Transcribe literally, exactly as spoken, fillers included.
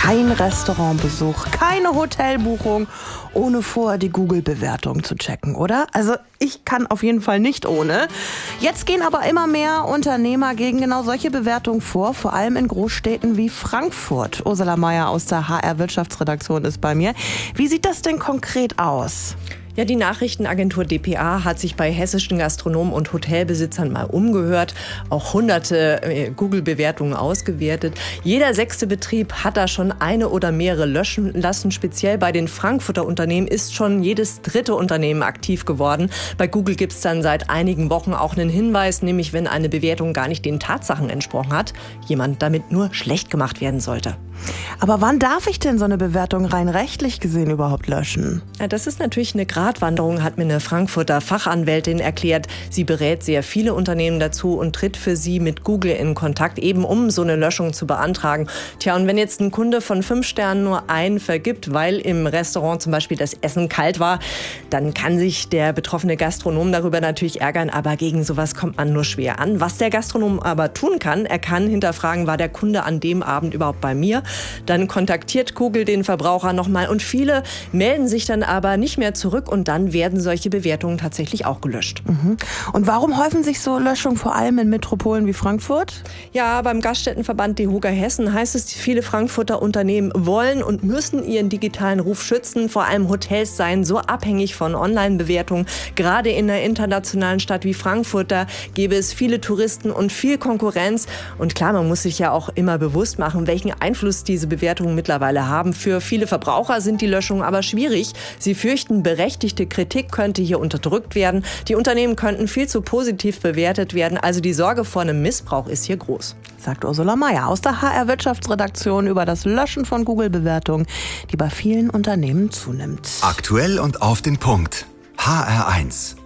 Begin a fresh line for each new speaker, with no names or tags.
Kein Restaurantbesuch, keine Hotelbuchung, ohne vorher die Google-Bewertung zu checken, oder? Also ich kann auf jeden Fall nicht ohne. Jetzt gehen aber immer mehr Unternehmer gegen genau solche Bewertungen vor, vor allem in Großstädten wie Frankfurt. Ursula Meier aus der H R-Wirtschaftsredaktion ist bei mir. Wie sieht das denn konkret aus?
Ja, die Nachrichtenagentur d p a hat sich bei hessischen Gastronomen und Hotelbesitzern mal umgehört, auch hunderte äh, Google-Bewertungen ausgewertet. Jeder sechste Betrieb hat da schon eine oder mehrere löschen lassen. Speziell bei den Frankfurter Unternehmen ist schon jedes dritte Unternehmen aktiv geworden. Bei Google gibt es dann seit einigen Wochen auch einen Hinweis, nämlich wenn eine Bewertung gar nicht den Tatsachen entsprochen hat, jemand damit nur schlecht gemacht werden sollte.
Aber wann darf ich denn so eine Bewertung rein rechtlich gesehen überhaupt löschen?
Ja, das ist natürlich eine Gratwanderung, hat mir eine Frankfurter Fachanwältin erklärt. Sie berät sehr viele Unternehmen dazu und tritt für sie mit Google in Kontakt, eben um so eine Löschung zu beantragen. Tja, und wenn jetzt ein Kunde von fünf Sternen nur einen vergibt, weil im Restaurant zum Beispiel das Essen kalt war, dann kann sich der betroffene Gastronom darüber natürlich ärgern, aber gegen sowas kommt man nur schwer an. Was der Gastronom aber tun kann, er kann hinterfragen, war der Kunde an dem Abend überhaupt bei mir? Dann kontaktiert Google den Verbraucher nochmal und viele melden sich dann aber nicht mehr zurück und dann werden solche Bewertungen tatsächlich auch gelöscht.
Mhm. Und warum häufen sich so Löschungen vor allem in Metropolen wie Frankfurt?
Ja, beim Gaststättenverband DEHOGA Hessen heißt es, viele Frankfurter Unternehmen wollen und müssen ihren digitalen Ruf schützen. Vor allem Hotels seien so abhängig von Online-Bewertungen. Gerade in einer internationalen Stadt wie Frankfurt, da gäbe es viele Touristen und viel Konkurrenz. Und klar, man muss sich ja auch immer bewusst machen, welchen Einfluss diese Bewertungen mittlerweile haben. Für viele Verbraucher sind die Löschungen aber schwierig. Sie fürchten, berechtigte Kritik könnte hier unterdrückt werden. Die Unternehmen könnten viel zu positiv bewertet werden. Also die Sorge vor einem Missbrauch ist hier groß.
Sagt Ursula Meier aus der H R-Wirtschaftsredaktion über das Löschen von Google-Bewertungen, die bei vielen Unternehmen zunimmt.
Aktuell und auf den Punkt. H R eins.